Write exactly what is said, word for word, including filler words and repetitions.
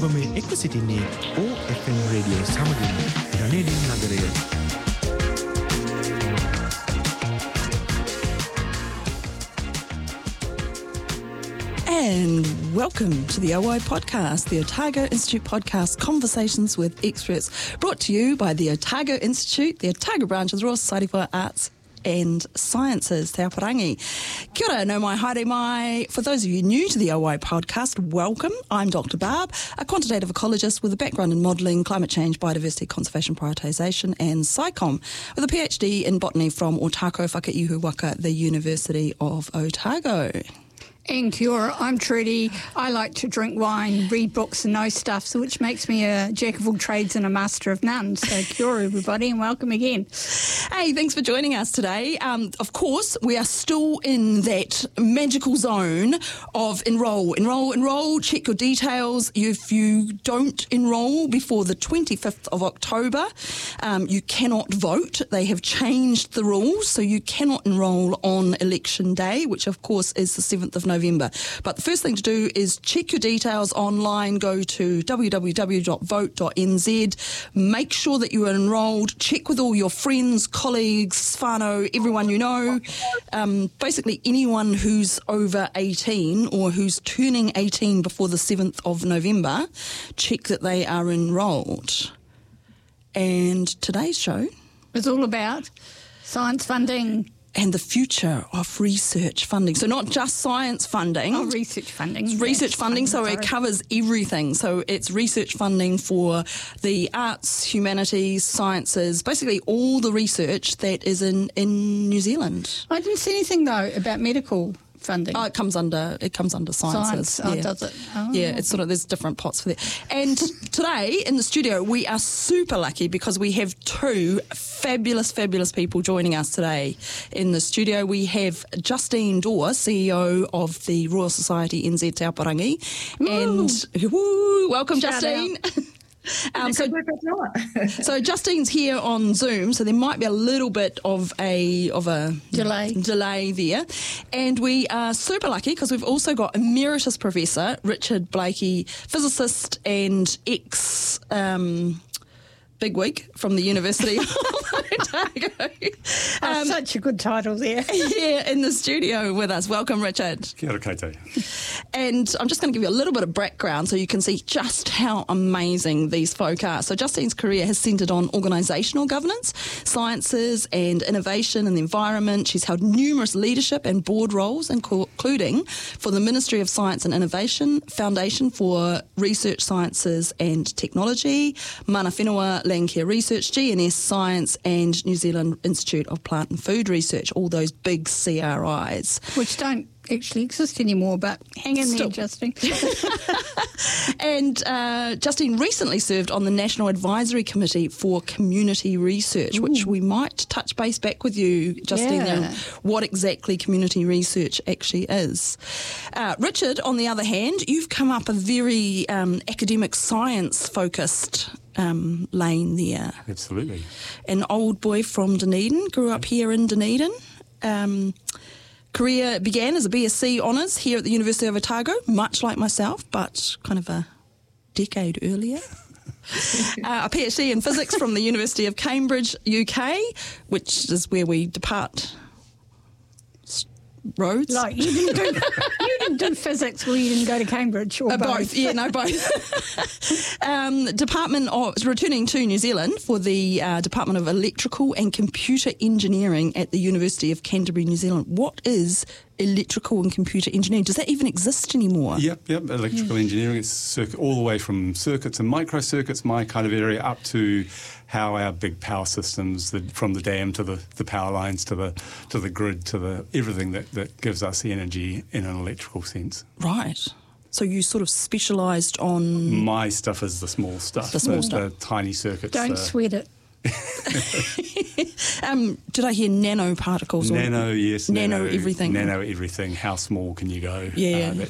ඔබ මේ එක්ව සිටින්නේ O F M රේඩියෝ සමගින් ගණේඩින් නගරය. And welcome to the O I podcast, the Otago Institute podcast, Conversations with Experts, brought to you by the Otago Institute, the Otago branch of the Royal Society for Arts and Sciences, Te Aparangi. Kia ora, no mai, haere mai. For those of you new to the O I podcast, welcome. I'm Doctor Barb, a quantitative ecologist with a background in modelling, climate change, biodiversity, conservation prioritisation and SciComm, with a PhD in botany from Otako Whakaihu Waka, the University of Otago. And kia ora, I'm Trudy. I like to drink wine, read books and know stuff, so which makes me a jack of all trades and a master of none. So kia ora everybody and welcome again. Hey, thanks for joining us today. Um, of course, we are still in that magical zone of enrol, enrol, enrol, check your details. If you don't enrol before the twenty-fifth of October, um, you cannot vote. They have changed the rules, so you cannot enrol on election day, which of course is the seventh of November. November. But the first thing to do is check your details online, go to w w w dot vote dot n z, make sure that you are enrolled, check with all your friends, colleagues, whānau, everyone you know, um, basically anyone who's over eighteen or who's turning eighteen before the seventh of November, check that they are enrolled. And today's show is all about science funding. And the future of research funding. So not just science funding. Oh, research funding. It's research yes, funding, so sorry. It covers everything. So it's research funding for the arts, humanities, sciences, basically all the research that is in, in New Zealand. I didn't see anything, though, about medical funding. Oh, it comes under it comes under sciences. Science, oh, yeah. does it? Oh. Yeah, it's sort of, there's different pots for that. And today in the studio, we are super lucky because we have two fabulous, fabulous people joining us today in the studio. We have Justine Dorr, C E O of the Royal Society N Z Te Aparangi. And woo, welcome, Shout Justine. Um, so, so Justine's here on Zoom, so there might be a little bit of a of a delay delay there, and we are super lucky because we've also got Emeritus Professor Richard Blakey, physicist and ex um, bigwig from the University of Otago. Oh, um, such a good title there. Yeah, in the studio with us. Welcome, Richard. Kia ora koutou. And I'm just going to give you a little bit of background so you can see just how amazing these folk are. So Justine's career has centred on organisational governance, sciences and innovation and the environment. She's held numerous leadership and board roles, including for the Ministry of Science and Innovation, Foundation for Research Sciences and Technology, Mana Whenua Landcare Research, G N S Science and New Zealand Institute of Plant and Food Research, all those big C R Is. Which don't actually exist anymore, but hang in Still. there, Justine. And uh, Justine recently served on the National Advisory Committee for Community Research, Ooh. Which we might touch base back with you, Justine, yeah. there, what exactly community research actually is. Uh, Richard, on the other hand, you've come up a very um, academic science-focused um, lane there. Absolutely. An old boy from Dunedin, grew up here in Dunedin. Um, Career began as a B S c Honours here at the University of Otago, much like myself, but kind of a decade earlier. uh, a PhD in physics from the University of Cambridge, U K, which is where we depart roads. Like, you didn't do, you didn't do physics, well, you didn't go to Cambridge, or Uh, both. both, yeah, no, both. um, Department of returning to New Zealand for the uh, Department of Electrical and Computer Engineering at the University of Canterbury, New Zealand. What is electrical and computer engineering? Does that even exist anymore? Yep, yep. Electrical engineering, it's circuit, all the way from circuits and microcircuits, my kind of area, up to how our big power systems, the, from the dam to the, the power lines to the to the grid to the everything that, that gives us the energy in an electrical sense. Right. So you sort of specialised on... My stuff is the small stuff. The small the, stuff. The tiny circuits. Don't uh, sweat it. um, did I hear nanoparticles? Nano, yes. Nano everything. Nano everything. How small can you go? Yeah. Uh, that